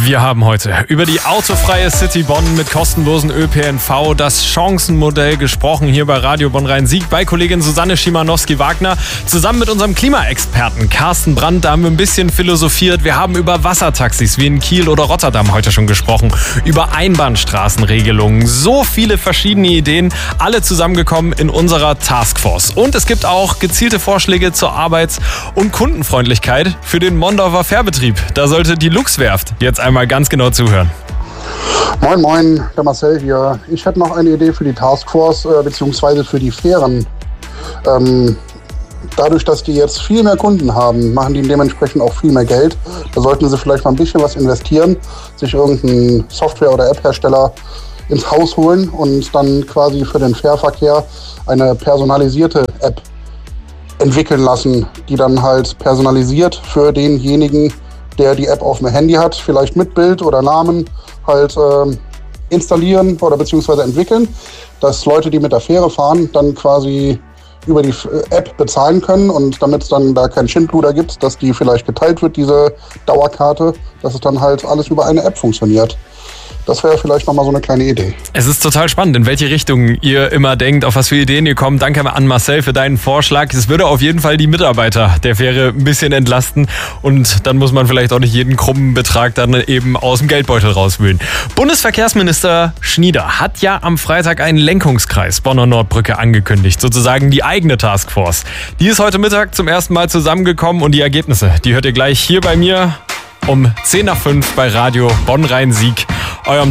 Wir haben heute über die autofreie City Bonn mit kostenlosen ÖPNV, das Chancenmodell gesprochen, hier bei Radio Bonn-Rhein-Sieg bei Kollegin Susanne Schimanowski-Wagner. Zusammen mit unserem Klimaexperten Carsten Brandt, da haben wir ein bisschen philosophiert. Wir haben über Wassertaxis wie in Kiel oder Rotterdam heute schon gesprochen, über Einbahnstraßenregelungen. So viele verschiedene Ideen, alle zusammengekommen in unserer Taskforce. Und es gibt auch gezielte Vorschläge zur Arbeits- und Kundenfreundlichkeit für den Mondorfer Fährbetrieb. Da sollte die Luchswerft jetzt einmal ganz genau zuhören. Moin moin, der Marcel hier. Ich hätte noch eine Idee für die Taskforce, beziehungsweise für die Fähren. Dadurch, dass die jetzt viel mehr Kunden haben, machen die dementsprechend auch viel mehr Geld. Da sollten sie vielleicht mal ein bisschen was investieren, sich irgendeinen Software- oder App-Hersteller ins Haus holen und dann quasi für den Fährverkehr eine personalisierte App entwickeln lassen, die dann halt personalisiert für denjenigen, der die App auf dem Handy hat, vielleicht mit Bild oder Namen halt installieren oder beziehungsweise entwickeln, dass Leute, die mit der Fähre fahren, dann quasi über die App bezahlen können und damit es dann da kein Schindluder gibt, dass die vielleicht geteilt wird, diese Dauerkarte, dass es dann halt alles über eine App funktioniert. Das wäre vielleicht nochmal so eine kleine Idee. Es ist total spannend, in welche Richtung ihr immer denkt, auf was für Ideen ihr kommt. Danke an Marcel für deinen Vorschlag. Es würde auf jeden Fall die Mitarbeiter der Fähre ein bisschen entlasten und dann muss man vielleicht auch nicht jeden krummen Betrag dann eben aus dem Geldbeutel rauswühlen. Bundesverkehrsminister Schnieder hat ja am Freitag einen Lenkungskreis Bonner Nordbrücke angekündigt, sozusagen die eigene Taskforce. Die ist heute Mittag zum ersten Mal zusammengekommen und die Ergebnisse, die hört ihr gleich hier bei mir um 10 nach 5 bei Radio Bonn-Rhein-Sieg